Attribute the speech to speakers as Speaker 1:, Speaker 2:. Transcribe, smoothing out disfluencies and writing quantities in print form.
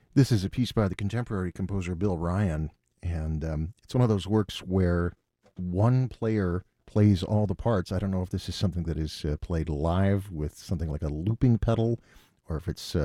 Speaker 1: This is a piece by the contemporary composer Bill Ryan, and it's one of those works where one player plays all the parts. I don't know if this is something that is played live with something like a looping pedal, or if it's